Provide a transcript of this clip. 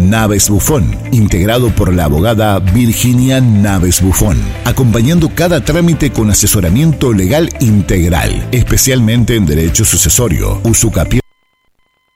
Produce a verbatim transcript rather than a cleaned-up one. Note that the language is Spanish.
Naves Bufón, integrado por la abogada Virginia Naves Bufón, acompañando cada trámite con asesoramiento legal integral, especialmente en derecho sucesorio, usucapión